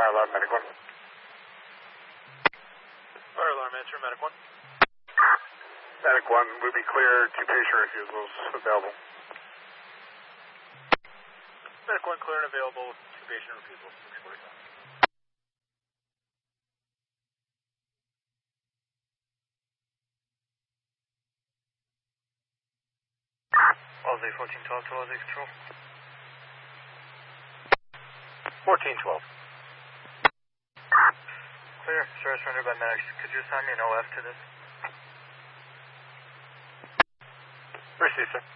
Fire alarm, Medic 1. Fire alarm, answer, Medic 1. Medic 1, we'll be clear, 2 patient refusals available. Medic 1, clear and available, 2 patient refusals, 645. LZ 1412 to LZ Control. 1412. Clear, service rendered by medics. Could you assign me an OF to this? Received, sir.